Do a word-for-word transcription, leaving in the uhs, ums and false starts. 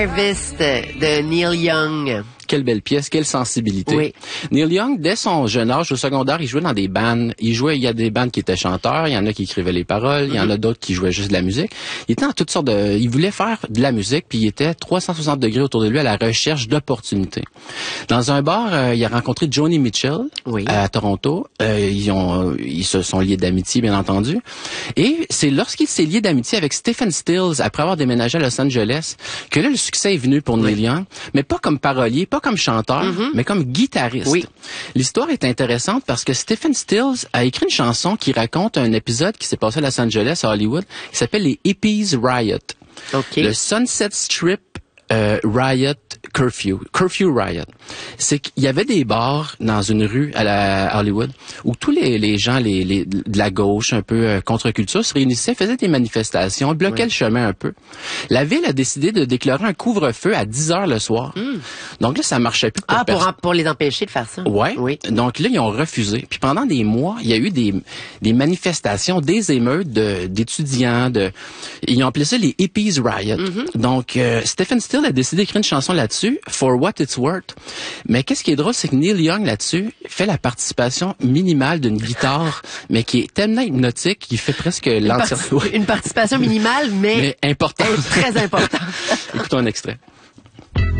Harvest de Neil Young. Quelle belle pièce, quelle sensibilité. Oui. Neil Young, dès son jeune âge, au secondaire, il jouait dans des bandes. Il jouait, il y a des bandes qui étaient chanteurs, il y en a qui écrivaient les paroles, il y en a d'autres qui jouaient juste de la musique. Il était en toutes sortes de, il voulait faire de la musique, puis il était trois cent soixante degrés autour de lui à la recherche d'opportunités. Dans un bar, euh, il a rencontré Joni Mitchell, oui. à Toronto. Euh, ils ont, ils se sont liés d'amitié, bien entendu. Et c'est lorsqu'il s'est lié d'amitié avec Stephen Stills, après avoir déménagé à Los Angeles, que là, le succès est venu pour oui. Neil Young, mais pas comme parolier, pas comme chanteur, mm-hmm. mais comme guitariste. Oui. L'histoire est intéressante parce que Stephen Stills a écrit une chanson qui raconte un épisode qui s'est passé à Los Angeles, à Hollywood, qui s'appelle les Hippies Riot. Okay. Le Sunset Strip euh, Riot Curfew. Curfew Riot. C'est qu'il y avait des bars dans une rue à, la, à Hollywood où tous les, les gens les, les, de la gauche, un peu euh, contre-culture, se réunissaient, faisaient des manifestations, bloquaient oui. le chemin un peu. La ville a décidé de déclarer un couvre-feu à dix heures le soir. Mm. Donc là, ça marchait plus pour Ah, pour, personne. pour les empêcher de faire ça? Ouais. Oui. Donc là, ils ont refusé. Puis pendant des mois, il y a eu des, des manifestations, des émeutes de, d'étudiants. De, ils ont appelé ça les Hippies Riot. Mm-hmm. Donc, euh, Stephen Stills a décidé d'écrire une chanson là-dessus, For What It's Worth. Mais qu'est-ce qui est drôle, c'est que Neil Young, là-dessus, fait la participation minimale d'une guitare, mais qui est tellement hypnotique qu'il fait presque l'entièreté. Une participation minimale, mais, mais importante. Très importante. Écoutons un extrait.